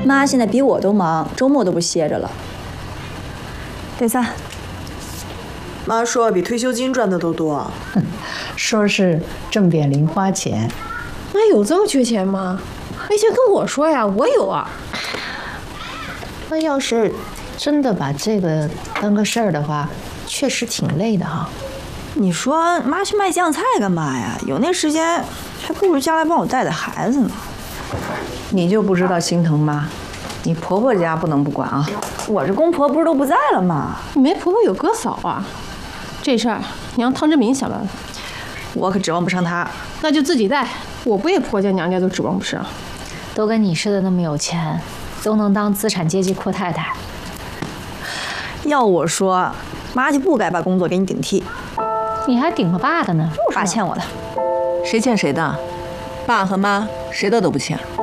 妈现在比我都忙，周末都不歇着了。对三， 妈说比退休金赚的都多。 说是挣点零花钱。 妈有这么缺钱吗？没钱跟我说呀，我有啊。 那要是真的把这个当个事儿的话，确实挺累的哈。 你说妈去卖酱菜干嘛呀？有那时间，还不如将来帮我带带孩子呢。 你就不知道心疼妈？你婆婆家不能不管啊。 我这公婆不是都不在了吗？ 你没婆婆有哥嫂啊，这事儿你让汤志明想办法。 我可指望不上他。 那就自己带，我不也婆家娘家都指望不上。 都跟你似的那么有钱，都能当资产阶级阔太太。 要我说，妈就不该把工作给你顶替。 你还顶了爸的呢？ 爸欠我的。 谁欠谁的？爸和妈谁的都不欠。